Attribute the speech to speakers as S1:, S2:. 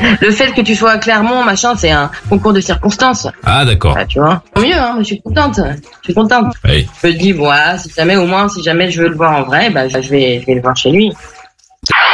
S1: Le fait que tu sois à Clermont, machin, c'est un concours de circonstances.
S2: Ah, d'accord.
S1: Bah, tu vois. Tant mieux, hein, moi, je suis contente. Je suis contente.
S2: Oui.
S1: Je me dis, voilà, si jamais je veux le voir en vrai, bah, je vais le voir chez lui.